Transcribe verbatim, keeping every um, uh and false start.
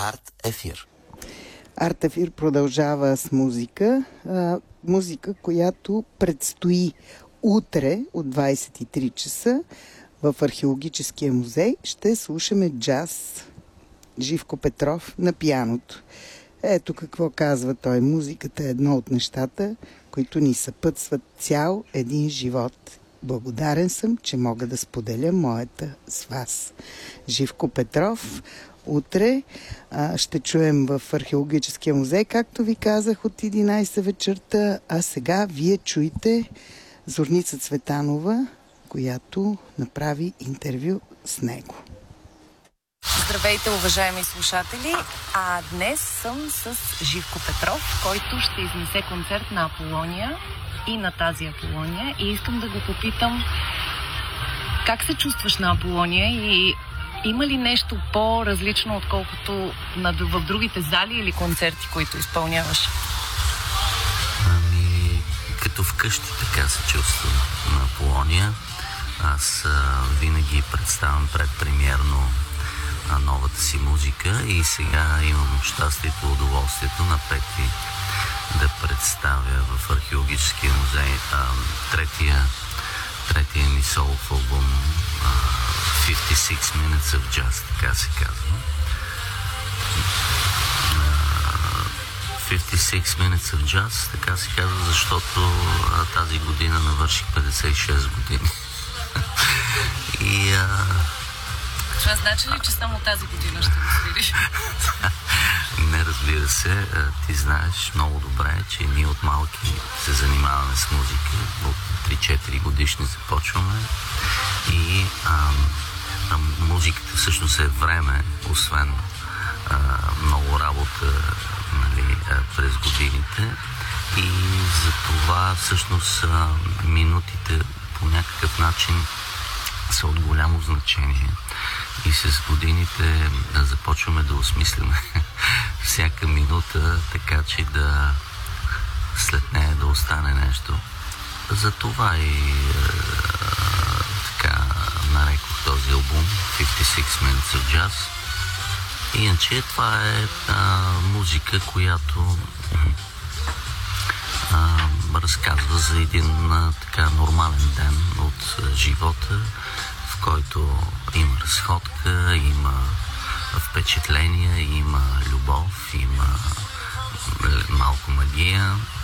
Арт Ефир. Арт Ефир продължава с музика. А, музика, която предстои утре от двайсет и три часа в Археологическия музей. Ще слушаме джаз. Живко Петров на пианото. Ето какво казва той. Музиката е едно от нещата, които ни съпътстват цял един живот. Благодарен съм, че мога да споделя моята с вас. Живко Петров. Утре а, ще чуем в Археологическия музей, както ви казах, от единайсет вечерта. А сега вие чуете Зорница Цветанова, която направи интервю с него. Здравейте, уважаеми слушатели! А днес съм с Живко Петров, който ще изнесе концерт на Аполония и на тази Аполония. И искам да го попитам как се чувстваш на Аполония и има ли нещо по-различно, отколкото в другите зали или концерти, които изпълняваш? Ами, като вкъщи така се чувствам на Аполония. Аз а, винаги представям предпремиерно а, новата си музика и сега имам щастието и удоволствието на пети да представя в Археологическия музей а, третия, третия ми солов албум петдесет и шест Minutes of Jazz, така се казва. петдесет и шест Minutes of Jazz, така се казва, защото а, тази година навърших петдесет и шест години. И... А... Това значи ли, че само тази година ще го свириш? Не, разбира се. Ти знаеш много добре, че ние от малки се занимаваме с музика. От три-четири годишни започваме. И а, а, музиката всъщност е време, освен а, много работа, нали, през годините. И за това всъщност а, минутите по някакъв начин са от голямо значение. И с годините да започваме да осмисляме всяка минута, така че да след нея да остане нещо. За това и е, така нарекох този албум петдесет и шест Minutes of Jazz. Иначе това е а, музика, която а, разказва за един а, така нормален ден от а, живота, в който има разходка, има впечатления, има любов, има малко магия.